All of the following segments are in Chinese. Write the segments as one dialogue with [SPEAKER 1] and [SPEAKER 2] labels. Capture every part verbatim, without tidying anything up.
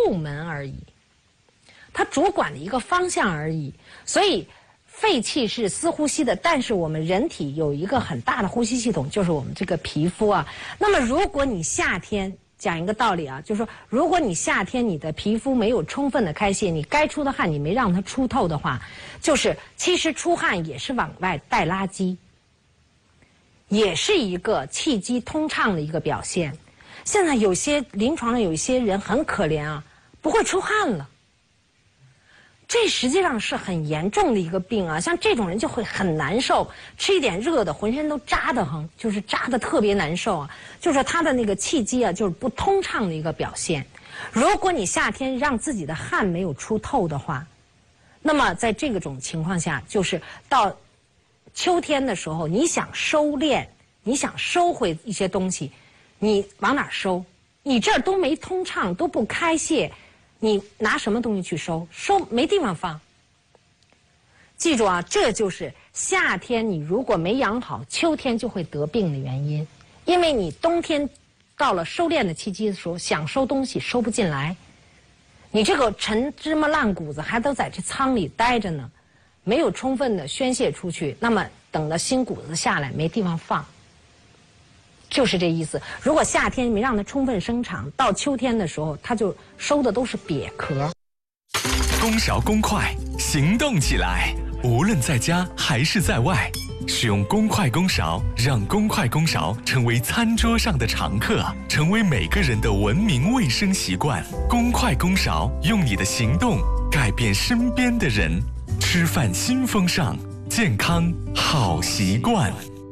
[SPEAKER 1] 入门而已，它主管的一个方向而已。所以肺气是司呼吸的，但是我们人体有一个很大的呼吸系统，就是我们这个皮肤啊。那么如果你夏天讲一个道理啊，就是说如果你夏天你的皮肤没有充分的开泄，你该出的汗你没让它出透的话，就是其实出汗也是往外带垃圾，也是一个气机通畅的一个表现。现在有些临床上有一些人很可怜啊，不会出汗了，这实际上是很严重的一个病啊。像这种人就会很难受，吃一点热的浑身都扎得很，就是扎得特别难受啊。就是他的那个气机啊，就是不通畅的一个表现。如果你夏天让自己的汗没有出透的话，那么在这个种情况下，就是到秋天的时候，你想收敛，你想收回一些东西，你往哪儿收？你这儿都没通畅，都不开泄，你拿什么东西去收？收没地方放。记住啊，这就是夏天你如果没养好，秋天就会得病的原因。因为你冬天到了收敛的气机的时候，想收东西收不进来，你这个陈芝麻烂谷子还都在这仓里待着呢，没有充分的宣泄出去，那么等到新谷子下来没地方放，就是这意思。如果夏天没让它充分生长，到秋天的时候它就收的都是瘪壳。
[SPEAKER 2] 公勺公筷，行动起来！无论在家还是在外，使用公筷公勺，让公筷公勺成为餐桌上的常客，成为每个人的文明卫生习惯。公筷公勺，用你的行动改变身边的人。吃饭新风尚，健康好习惯。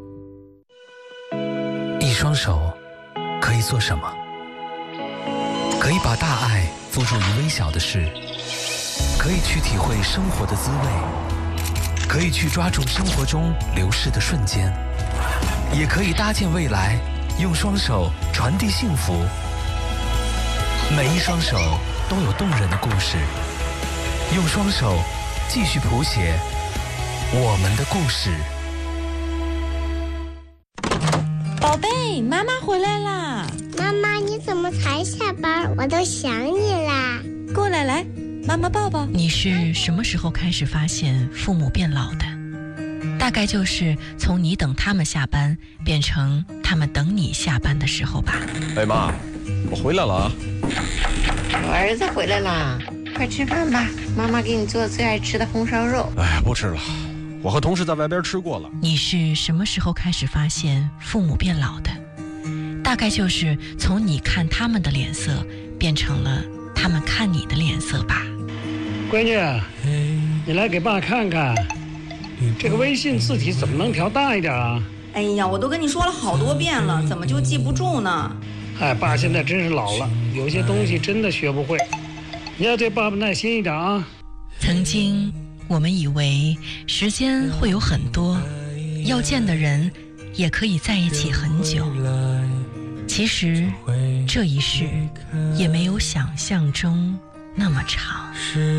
[SPEAKER 3] 一双手可以做什么？可以把大爱付诸于微小的事，可以去体会生活的滋味，可以去抓住生活中流逝的瞬间，也可以搭建未来，用双手传递幸福。每一双手都有动人的故事，用双手继续谱写我们的故事。
[SPEAKER 4] 宝贝，妈妈回来啦！
[SPEAKER 5] 妈妈，你怎么才下班？我都想你啦！
[SPEAKER 4] 过来，来，妈妈抱抱。
[SPEAKER 6] 你是什么时候开始发现父母变老的？大概就是从你等他们下班变成他们等你下班的时候吧。
[SPEAKER 7] 哎妈，我回来了啊！
[SPEAKER 8] 我儿子回来啦，快吃饭吧，妈妈给你做最爱吃的红烧肉。
[SPEAKER 7] 哎，不吃了，我和同事在外边吃过了。
[SPEAKER 6] 你是什么时候开始发现父母变老的？大概就是从你看他们的脸色变成了他们看你的脸色吧。
[SPEAKER 9] 闺女，你来给爸看看，这个微信字体怎么能调大一点啊？
[SPEAKER 4] 哎呀，我都跟你说了好多遍了，怎么就记不住呢？
[SPEAKER 9] 哎，爸现在真是老了，有些东西真的学不会，你要对爸爸耐心一点啊。
[SPEAKER 6] 曾经我们以为时间会有很多，要见的人也可以在一起很久，其实这一世也没有想象中那么长。